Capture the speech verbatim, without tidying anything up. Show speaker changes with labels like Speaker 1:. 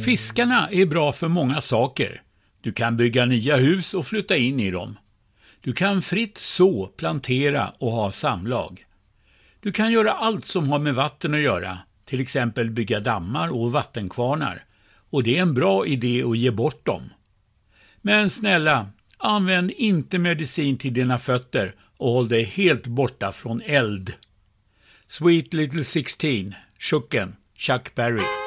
Speaker 1: Fiskarna är bra för många saker. Du kan bygga nya hus och flytta in i dem. Du kan fritt så, plantera och ha samlag. Du kan göra allt som har med vatten att göra, till exempel bygga dammar och vattenkvarnar. Och det är en bra idé att ge bort dem. Men snälla, använd inte medicin till dina fötter och håll dig helt borta från eld. Sweet Little sexton, Chucken, Chuck Berry.